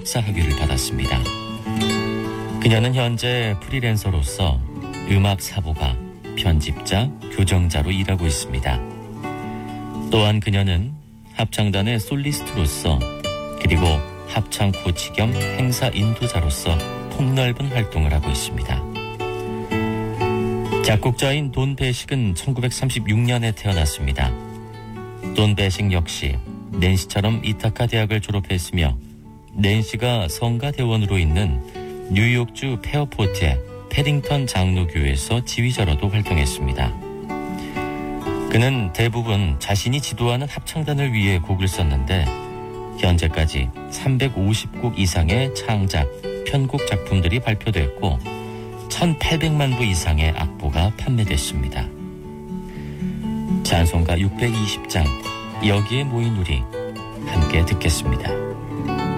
박사 학위를 받았습니다. 그녀는 현재 프리랜서로서 음악 사보가, 편집자, 교정자로 일하고 있습니다. 또한 그녀는 합창단의 솔리스트로서 그리고 합창 코치 겸 행사 인도자로서 폭넓은 활동을 하고 있습니다. 작곡자인 돈 배식은 1936년에 태어났습니다. 돈 배식 역시 낸시처럼 이타카 대학을 졸업했으며 낸시가 성가대원으로 있는 뉴욕주 페어포트의 패딩턴 장로교에서 지휘자로도 활동했습니다. 그는 대부분 자신이 지도하는 합창단을 위해 곡을 썼는데 현재까지 350곡 이상의 창작, 편곡 작품들이 발표됐고 1,800만 부 이상의 악보가 판매됐습니다. 찬송가 620장, 여기에 모인 우리 함께 듣겠습니다.